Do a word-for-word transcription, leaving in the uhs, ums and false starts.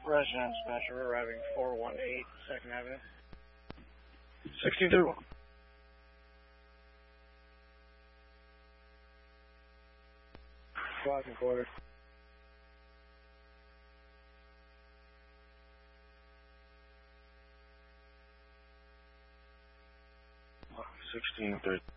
Resident dispatcher arriving four one eight second Avenue. sixty-two. Five and quarter. sixteen thirty.